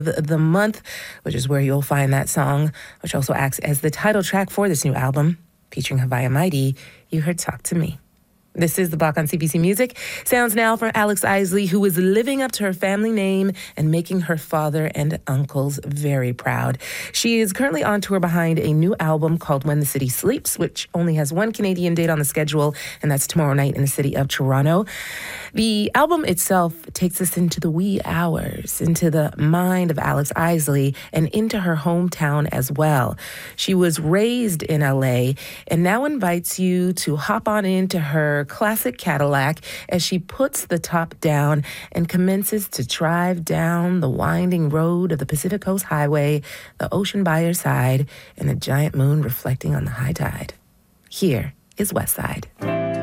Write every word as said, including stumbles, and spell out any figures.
the, the month, which is where you'll find that song, which also acts as the title track for this new album, featuring Havaya Mighty. You heard Talk to Me. This is The Block on C B C Music. Sounds now for Alex Isley, who is living up to her family name and making her father and uncles very proud. She is currently on tour behind a new album called When the City Sleeps, which only has one Canadian date on the schedule, and that's tomorrow night in the city of Toronto. The album itself takes us into the wee hours, into the mind of Alex Isley, and into her hometown as well. She was raised in L A and now invites you to hop on into her classic Cadillac as she puts the top down and commences to drive down the winding road of the Pacific Coast Highway, the ocean by her side, and the giant moon reflecting on the high tide. Here is West Side.